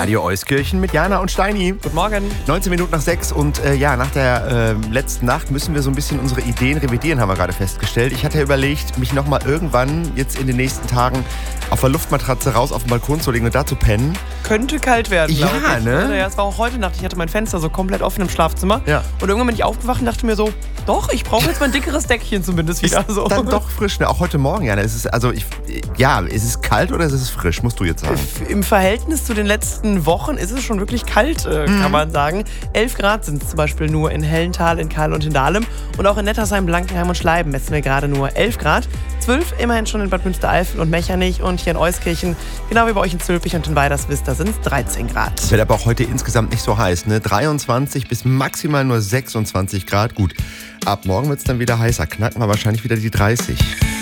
Radio Euskirchen mit Jana und Steini. Guten Morgen. 19 Minuten nach 6 und nach der letzten Nacht müssen wir so ein bisschen unsere Ideen revidieren, haben wir gerade festgestellt. Ich hatte ja überlegt, mich nochmal irgendwann jetzt in den nächsten Tagen auf der Luftmatratze raus auf den Balkon zu legen und da zu pennen. Könnte kalt werden, Ja, ich. ne? Ja, es war auch heute Nacht. Ich hatte mein Fenster so komplett offen im Schlafzimmer. Ja. Und irgendwann bin ich aufgewacht und dachte mir so, doch, ich brauche jetzt mal ein dickeres Deckchen zumindest wieder. Ist So. dann doch frisch, ne? Auch heute Morgen, Jana. Ist es kalt oder ist es frisch, musst du jetzt sagen? Im Verhältnis zu den letzten Wochen ist es schon wirklich kalt, kann man sagen. 11 Grad sind es zum Beispiel nur in Hellenthal, in Kahl und in Dahlem. Und auch in Nettersheim, Blankenheim und Schleiben messen wir gerade nur 11 Grad. 12 immerhin schon in Bad Münstereifel und Mechernich und hier in Euskirchen, genau wie bei euch in Zülpich und in Weiderswist, da sind es 13 Grad. Es wird aber auch heute insgesamt nicht so heiß, ne? 23 bis maximal nur 26 Grad. Gut, ab morgen wird es dann wieder heißer. Knacken wir wahrscheinlich wieder die 30.